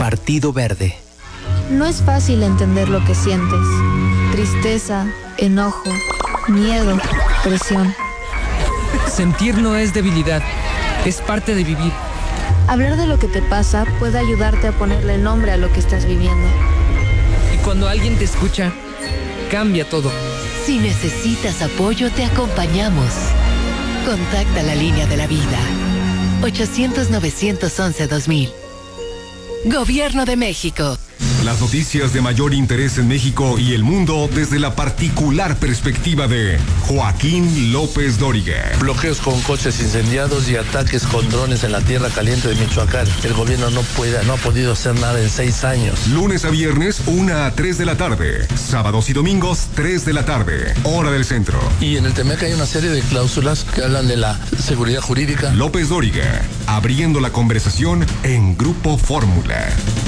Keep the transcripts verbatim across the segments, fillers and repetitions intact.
Partido Verde. No es fácil entender lo que sientes. Tristeza, enojo, miedo, presión. Sentir no es debilidad, es parte de vivir. Hablar de lo que te pasa puede ayudarte a ponerle nombre a lo que estás viviendo. Y cuando alguien te escucha, cambia todo. Si necesitas apoyo, te acompañamos. Contacta la línea de la vida. ochocientos, novecientos once, dos mil. Gobierno de México. Las noticias de mayor interés en México y el mundo desde la particular perspectiva de Joaquín López Dóriga. Bloqueos con coches incendiados y ataques con drones en la tierra caliente de Michoacán. El gobierno no puede, no ha podido hacer nada en seis años. Lunes a viernes, una a tres de la tarde. Sábados y domingos, tres de la tarde. Hora del centro. Y en el Temec hay una serie de cláusulas que hablan de la seguridad jurídica. López Dóriga, abriendo la conversación en Grupo Fórmula.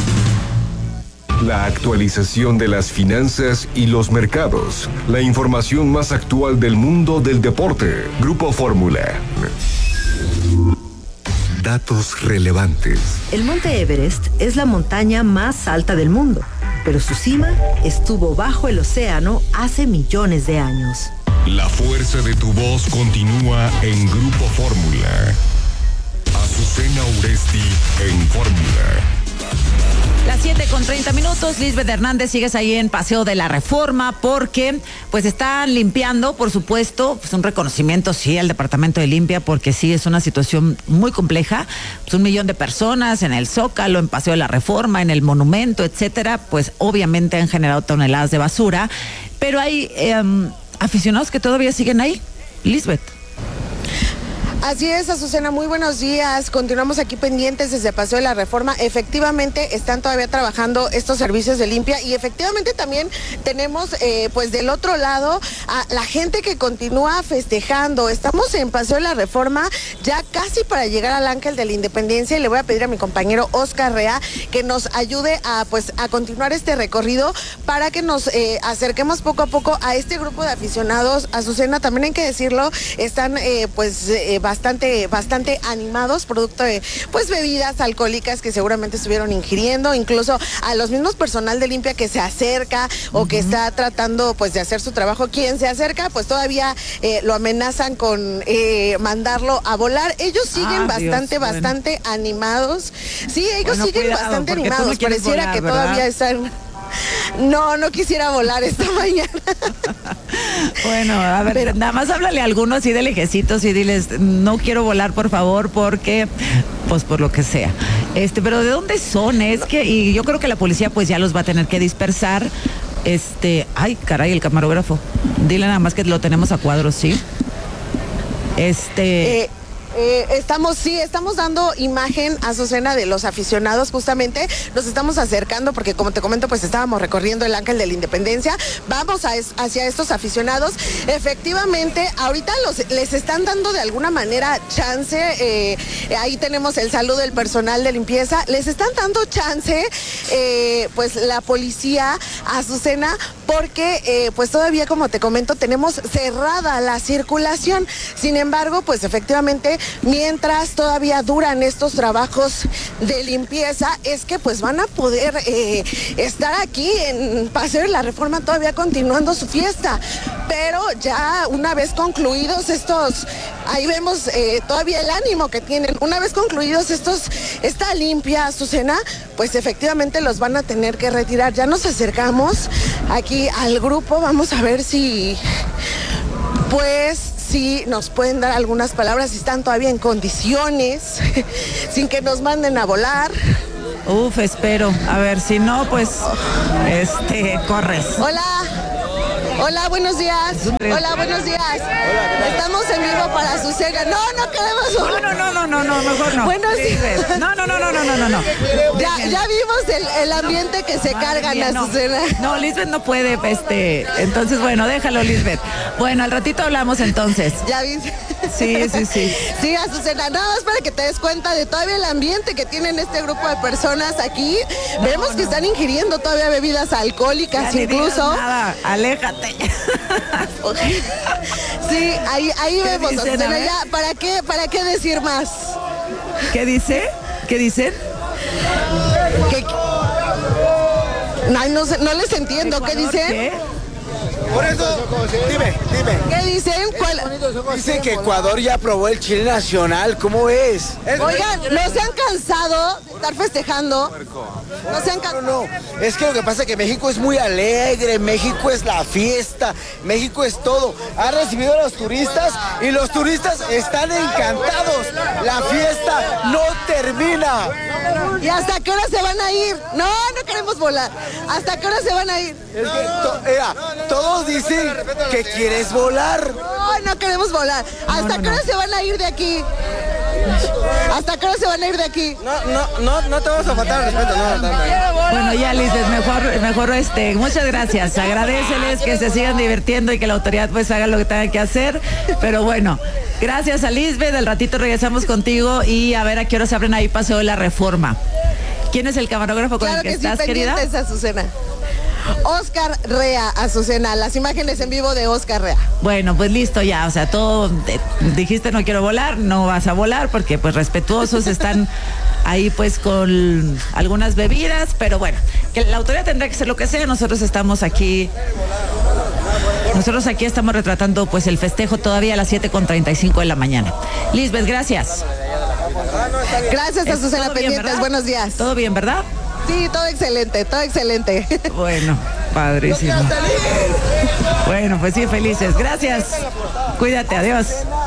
La actualización de las finanzas y los mercados. La información más actual del mundo del deporte. Grupo Fórmula. Datos relevantes. El Monte Everest es la montaña más alta del mundo, pero su cima estuvo bajo el océano hace millones de años. La fuerza de tu voz continúa en Grupo Fórmula. Azucena Uresti en Fórmula. Las siete con treinta minutos, Lisbeth Hernández, sigues ahí en Paseo de la Reforma porque pues están limpiando, por supuesto, pues un reconocimiento sí al Departamento de Limpia porque sí es una situación muy compleja, pues un millón de personas en el Zócalo, en Paseo de la Reforma, en el Monumento, etcétera, pues obviamente han generado toneladas de basura, pero hay eh, aficionados que todavía siguen ahí, Lisbeth. Así es, Azucena, muy buenos días. Continuamos aquí pendientes desde Paseo de la Reforma. Efectivamente, están todavía trabajando estos servicios de limpia y efectivamente también tenemos, eh, pues del otro lado, a la gente que continúa festejando. Estamos en Paseo de la Reforma, ya casi para llegar al Ángel de la Independencia y le voy a pedir a mi compañero Oscar Rea que nos ayude a, pues, a continuar este recorrido para que nos eh, acerquemos poco a poco a este grupo de aficionados. Azucena, también hay que decirlo, están, eh, pues, eh, bastante, bastante animados, producto de pues bebidas alcohólicas que seguramente estuvieron ingiriendo, incluso a los mismos personal de limpia que se acerca o uh-huh. que está tratando pues de hacer su trabajo. Quien se acerca pues todavía eh, lo amenazan con eh, mandarlo a volar. Ellos siguen ah, bastante, Dios, bastante bueno. animados. Sí, ellos bueno, siguen cuidado, bastante animados. No pareciera volar, que ¿verdad? Todavía están... No, no quisiera volar esta mañana. Bueno, a ver, pero, nada más háblale a algunos así de lejecitos y diles, no quiero volar, por favor, porque, pues por lo que sea. Este, pero ¿de dónde son? Es que, y yo creo que la policía pues ya los va a tener que dispersar. Este, ay, caray, el camarógrafo. Dile nada más que lo tenemos a cuadros, ¿sí? Este... Eh. Eh, estamos, sí, estamos dando imagen, Azucena, de los aficionados, justamente, nos estamos acercando porque como te comento, pues estábamos recorriendo el Ángel de la Independencia, vamos a es, hacia estos aficionados, efectivamente, ahorita los, les están dando de alguna manera chance, eh, ahí tenemos el saludo del personal de limpieza, les están dando chance, eh, pues la policía, Azucena, porque eh, pues todavía, como te comento, tenemos cerrada la circulación, sin embargo, pues efectivamente, mientras todavía duran estos trabajos de limpieza, es que pues van a poder eh, estar aquí en Paseo de la Reforma todavía continuando su fiesta, pero ya una vez concluidos estos, ahí vemos eh, todavía el ánimo que tienen, una vez concluidos estos, esta limpia, Azucena, pues efectivamente los van a tener que retirar. Ya nos acercamos aquí al grupo, vamos a ver si pues si nos pueden dar algunas palabras, si están todavía en condiciones, sin que nos manden a volar. Uf, espero. A ver, si no, pues, este, corres. Hola. Hola, buenos días. Hola, buenos días. Estamos en vivo para Azucena. No, no queremos volar. No, no, no, no, no, mejor no. Buenos días. No, no, no, no, no, no, no, no. Ya, ya vimos el, el ambiente que se carga en Azucena. No, no, Lisbeth no puede, este, entonces, bueno, déjalo, Lisbeth. Bueno, al ratito hablamos entonces. Ya viste. Sí, sí, sí. Sí, Azucena, nada más para que te des cuenta de todavía el ambiente que tienen este grupo de personas aquí. No, Vemos no. que están ingiriendo todavía bebidas alcohólicas, ya incluso. Nada, aléjate. Sí, ahí, ahí vemos, Azucena, ya, ¿para qué, para qué decir más? ¿Qué dice? ¿Qué dicen? Que Ay, no, sé, no les entiendo. ¿Qué dicen? ¿Qué? Por eso, dime, dime. ¿Qué dicen? ¿Cuál? Dicen que Ecuador ya aprobó el Chile Nacional, ¿cómo ves? Oigan, ¿no se han cansado de estar festejando? No se han No, cansado. no, es que lo que pasa es que México es muy alegre, México es la fiesta, México es todo. Ha recibido a los turistas y los turistas están encantados. La fiesta no termina. ¿Y hasta qué hora se van a ir? No, no queremos volar. ¿Hasta qué hora se van a ir? Es que to- mira, todos dicen que quieres volar. No, no queremos volar. ¿Hasta qué hora se van a ir de aquí? ¿Hasta qué hora se van a ir de aquí? No, no, no, no te vamos a faltar al respeto, no, no, no. Bueno, ya, Lisbeth, mejor, mejor este, muchas gracias. Agradeceles que se sigan divirtiendo y que la autoridad pues haga lo que tenga que hacer. Pero bueno, gracias a Lisbeth. Al ratito regresamos contigo y a ver a qué hora se abren ahí Paseo de la Reforma. ¿Quién es el camarógrafo con Claro el que, que sí, estás, querida? pendientes, Azucena. Oscar Rea, Azucena, las imágenes en vivo de Oscar Rea. Bueno, pues listo ya, o sea, todo, eh, dijiste no quiero volar, no vas a volar porque pues respetuosos están ahí pues con algunas bebidas, pero bueno, que la autoridad tendrá que hacer lo que sea, nosotros estamos aquí, nosotros aquí estamos retratando pues el festejo todavía a las siete con treinta y cinco de la mañana. Lisbeth, gracias. Gracias, ¿Es Azucena, todo bien, pendientes, verdad? buenos días. ¿Todo bien, verdad? Sí, todo excelente, todo excelente. Bueno, padrísimo. Bueno, pues sí, felices. Gracias. Cuídate, adiós.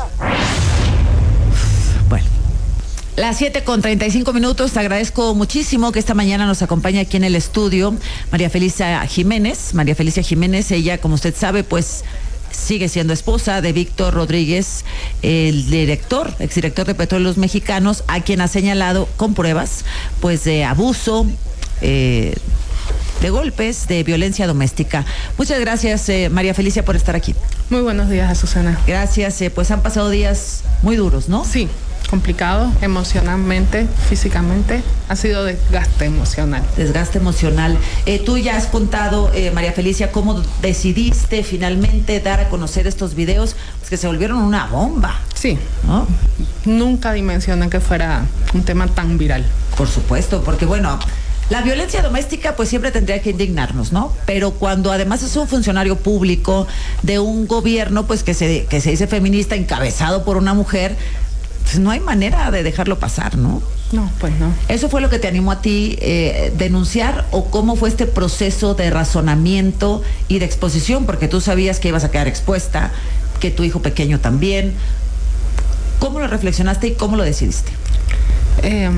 Bueno, las siete con treinta y cinco minutos. Te agradezco muchísimo que esta mañana nos acompañe aquí en el estudio María Felicia Jiménez. María Felicia Jiménez, ella, como usted sabe, pues sigue siendo esposa de Víctor Rodríguez, el director, exdirector de Petróleos Mexicanos, a quien ha señalado con pruebas, pues, de abuso, eh, de golpes, de violencia doméstica. Muchas gracias, eh, María Felicia, por estar aquí. Muy buenos días, Azucena. Gracias, eh, pues han pasado días muy duros, ¿no? Sí, complicado emocionalmente, físicamente. Ha sido desgaste emocional. Desgaste emocional. Eh, tú ya has contado, eh, María Felicia, cómo decidiste finalmente dar a conocer estos videos, pues que se volvieron una bomba. Sí, ¿no? Nunca dimensioné que fuera un tema tan viral. Por supuesto, porque bueno, la violencia doméstica pues siempre tendría que indignarnos, ¿no? Pero cuando además es un funcionario público de un gobierno pues que se, que se dice feminista, encabezado por una mujer, pues no hay manera de dejarlo pasar, ¿no? No, pues no. ¿Eso fue lo que te animó a ti eh, denunciar o cómo fue este proceso de razonamiento y de exposición? Porque tú sabías que ibas a quedar expuesta, que tu hijo pequeño también. ¿Cómo lo reflexionaste y cómo lo decidiste? Eh,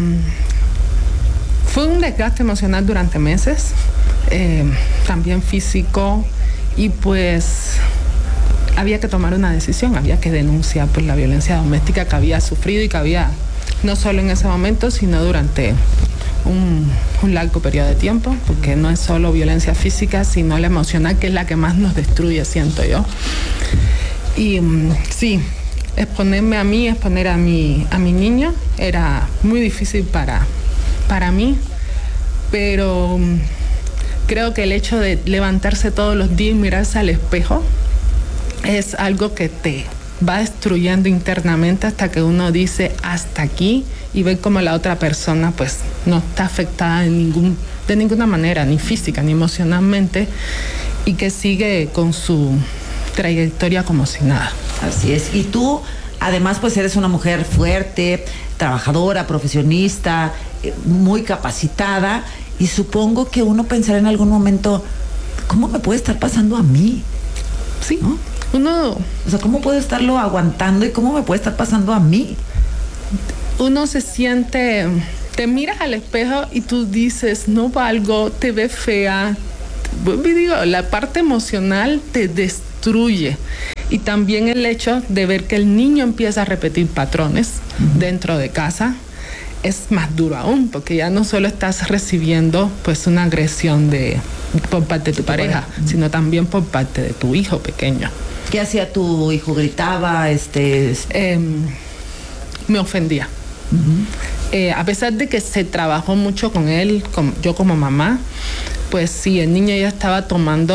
fue un desgaste emocional durante meses, eh, también físico, y pues había que tomar una decisión, había que denunciar pues la violencia doméstica que había sufrido y que había, no solo en ese momento, sino durante un, un largo periodo de tiempo, porque no es solo violencia física, sino la emocional, que es la que más nos destruye, siento yo. Y um, sí, exponerme a mí, exponer a mi, a mi niño, era muy difícil para, para mí, pero um, creo que el hecho de levantarse todos los días y mirarse al espejo es algo que te va destruyendo internamente hasta que uno dice hasta aquí, y ver cómo la otra persona pues no está afectada en ningún, de ninguna manera, ni física ni emocionalmente, y que sigue con su trayectoria como si nada. Así es. Y tú, además, pues eres una mujer fuerte, trabajadora, profesionista, eh, muy capacitada, y supongo que uno pensará en algún momento, ¿cómo me puede estar pasando a mí? Sí, ¿no? Uno... O sea, ¿cómo puedo estarlo aguantando y cómo me puede estar pasando a mí? Uno se siente, te miras al espejo y tú dices, no valgo, te ves fea. Digo, la parte emocional te destruye. Y también el hecho de ver que el niño empieza a repetir patrones uh-huh. dentro de casa es más duro aún, porque ya no solo estás recibiendo pues una agresión de, por parte de tu pareja, uh-huh. sino también por parte de tu hijo pequeño. ¿Qué hacía tu hijo? ¿Gritaba? Este... Eh, me ofendía. Uh-huh. Eh, a pesar de que se trabajó mucho con él, con, yo como mamá, pues sí, el niño ya estaba tomando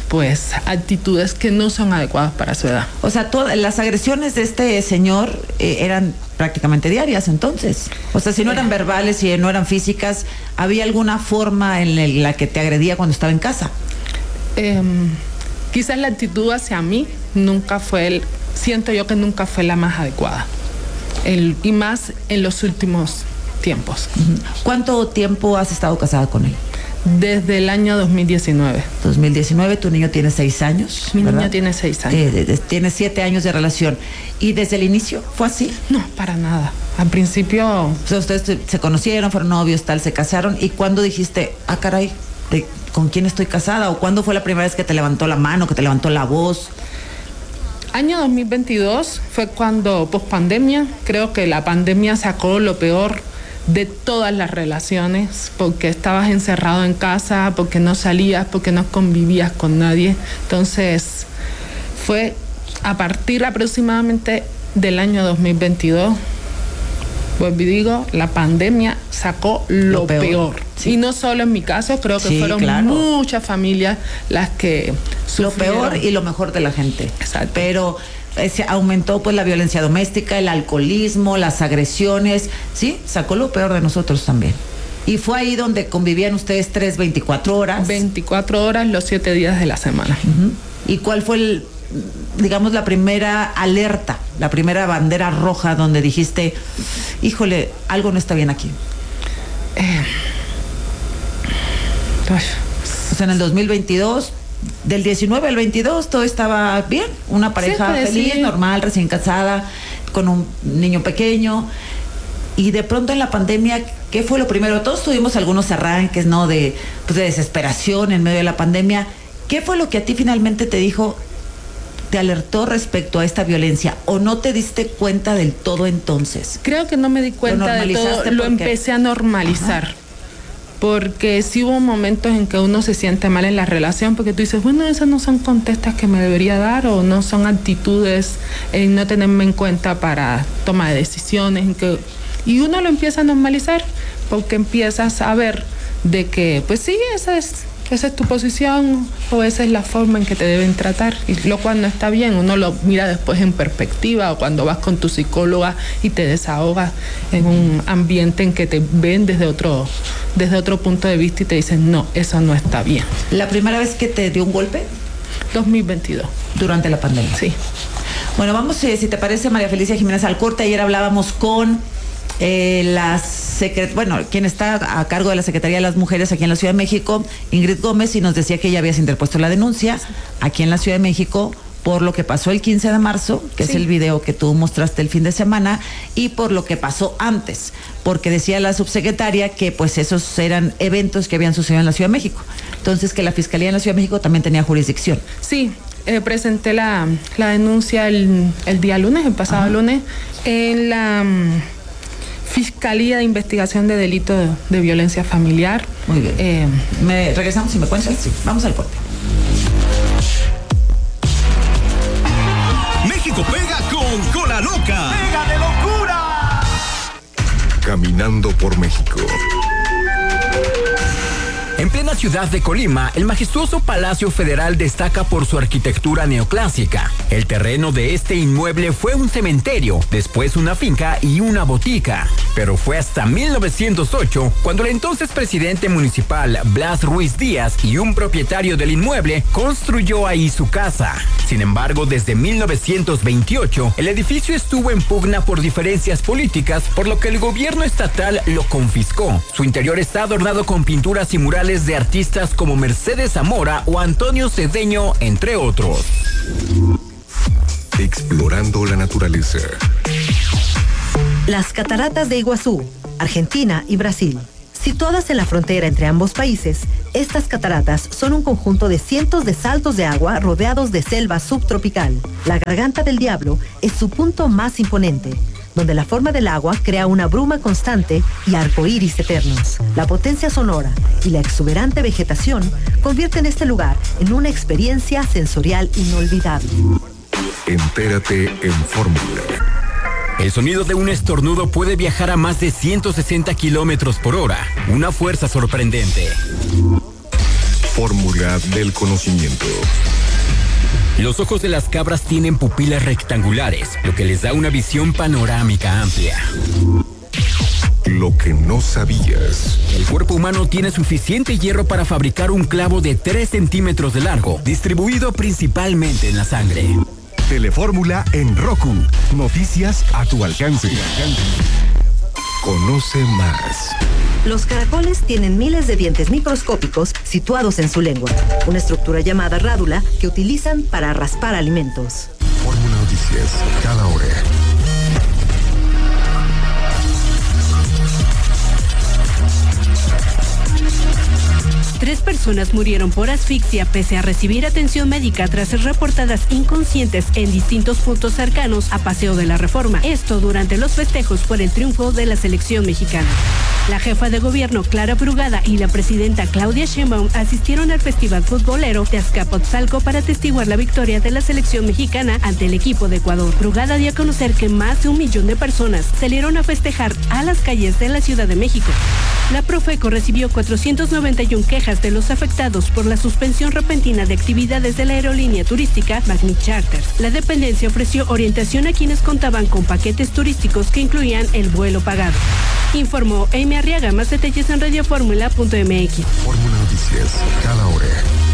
pues actitudes que no son adecuadas para su edad. O sea, todas las agresiones de este señor eh, eran prácticamente diarias entonces. O sea, si no eran verbales, si no eran físicas, ¿había alguna forma en la que te agredía cuando estaba en casa? Eh, quizás la actitud hacia mí nunca fue, el, siento yo que nunca fue la más adecuada. El, y más en los últimos tiempos. ¿Cuánto tiempo has estado casada con él? Desde el año dos mil diecinueve. dos mil diecinueve, tu niño tiene seis años. Mi ¿verdad? niño tiene seis años. Eh, de, de, tiene siete años de relación. ¿Y desde el inicio fue así? No, para nada. Al principio... O sea, ustedes se conocieron, fueron novios, tal, se casaron. ¿Y cuándo dijiste, ah, caray, de, ¿con quién estoy casada? ¿O cuándo fue la primera vez que te levantó la mano, que te levantó la voz? Año dos mil veintidós fue cuando, post pandemia, creo que la pandemia sacó lo peor de todas las relaciones, porque estabas encerrado en casa, porque no salías, porque no convivías con nadie. Entonces, fue a partir aproximadamente del año dos mil veintidós, pues digo, la pandemia sacó lo, lo peor. peor. Sí. Y no solo en mi caso, creo que sí, fueron claro. muchas familias las que sufrieron. Lo peor y lo mejor de la gente. Exacto. Pero se aumentó pues la violencia doméstica, el alcoholismo, las agresiones, sí, sacó lo peor de nosotros también. Y fue ahí donde convivían ustedes tres, veinticuatro horas. veinticuatro horas los siete días de la semana. Uh-huh. ¿Y cuál fue el, digamos, la primera alerta, la primera bandera roja donde dijiste, híjole, algo no está bien aquí? Eh, o sea, en el dos mil veintidós... Del diecinueve al veintidós todo estaba bien, una pareja sí, feliz, sí. normal, recién casada, con un niño pequeño. Y de pronto en la pandemia, ¿qué fue lo primero? Todos tuvimos algunos arranques, ¿no? De, pues de desesperación en medio de la pandemia. ¿Qué fue lo que a ti finalmente te dijo, te alertó respecto a esta violencia? ¿O no te diste cuenta del todo entonces? Creo que no me di cuenta de todo, lo empecé a normalizar. Ajá. Porque sí hubo momentos en que uno se siente mal en la relación, porque tú dices, bueno, esas no son contestas que me debería dar, o no son actitudes en no tenerme en cuenta para toma de decisiones. En que, y uno lo empieza a normalizar, porque empiezas a ver de que, pues sí, esa es, esa es tu posición, o esa es la forma en que te deben tratar. Y lo cual no está bien, uno lo mira después en perspectiva, o cuando vas con tu psicóloga y te desahogas en un ambiente en que te ven desde otro, desde otro punto de vista y te dicen, no, eso no está bien. ¿La primera vez que te dio un golpe? dos mil veintidós. Durante la pandemia. Sí. Bueno, vamos, eh, si te parece, María Felicia Jiménez, al corte. Ayer hablábamos con eh, las secret- bueno, quien está a cargo de la Secretaría de las Mujeres aquí en la Ciudad de México, Ingrid Gómez, y nos decía que ya habías interpuesto la denuncia aquí en la Ciudad de México por lo que pasó el quince de marzo, que sí. es el video que tú mostraste el fin de semana, y por lo que pasó antes, porque decía la subsecretaria que pues esos eran eventos que habían sucedido en la Ciudad de México. Entonces, que la Fiscalía en la Ciudad de México también tenía jurisdicción. Sí, eh, presenté la, la denuncia el, el día lunes, el pasado Ajá. lunes, en la um, Fiscalía de Investigación de Delito de, de Violencia Familiar. Muy bien. Eh, ¿Me regresamos y me cuentas? Sí. Vamos al corte. México pega con Cola Loca. ¡Pega de locura! Caminando por México. En plena ciudad de Colima, el majestuoso Palacio Federal destaca por su arquitectura neoclásica. El terreno de este inmueble fue un cementerio, después una finca y una botica. Pero fue hasta mil novecientos ocho cuando el entonces presidente municipal Blas Ruiz Díaz y un propietario del inmueble construyó ahí su casa. Sin embargo, desde mil novecientos veintiocho, el edificio estuvo en pugna por diferencias políticas, por lo que el gobierno estatal lo confiscó. Su interior está adornado con pinturas y murales de artistas como Mercedes Zamora o Antonio Cedeño, entre otros. Explorando la naturaleza. Las cataratas de Iguazú, Argentina y Brasil. Situadas en la frontera entre ambos países, estas cataratas son un conjunto de cientos de saltos de agua rodeados de selva subtropical. La Garganta del Diablo es su punto más imponente, donde la forma del agua crea una bruma constante y arcoíris eternos. La potencia sonora y la exuberante vegetación convierten este lugar en una experiencia sensorial inolvidable. Entérate en Fórmula. El sonido de un estornudo puede viajar a más de ciento sesenta kilómetros por hora, una fuerza sorprendente. fórmula del conocimiento. Los ojos de las cabras tienen pupilas rectangulares, lo que les da una visión panorámica amplia. Lo que no sabías. El cuerpo humano tiene suficiente hierro para fabricar un clavo de tres centímetros de largo, distribuido principalmente en la sangre. Telefórmula en Roku. Noticias a tu alcance. Conoce más. Los caracoles tienen miles de dientes microscópicos situados en su lengua, una estructura llamada rádula que utilizan para raspar alimentos. Fórmula Noticias, cada hora. Tres personas murieron por asfixia pese a recibir atención médica tras ser reportadas inconscientes en distintos puntos cercanos a Paseo de la Reforma. Esto durante los festejos por el triunfo de la selección mexicana. La jefa de gobierno Clara Brugada y la presidenta Claudia Sheinbaum asistieron al festival futbolero de Azcapotzalco para atestiguar la victoria de la selección mexicana ante el equipo de Ecuador. Brugada dio a conocer que más de un millón de personas salieron a festejar a las calles de la Ciudad de México. La Profeco recibió cuatrocientas noventa y una quejas de los afectados por la suspensión repentina de actividades de la aerolínea turística Magni Charter. La dependencia ofreció orientación a quienes contaban con paquetes turísticos que incluían el vuelo pagado. Informó Amy Arriaga. Más detalles en radio fórmula punto m x. Fórmula Noticias, cada hora.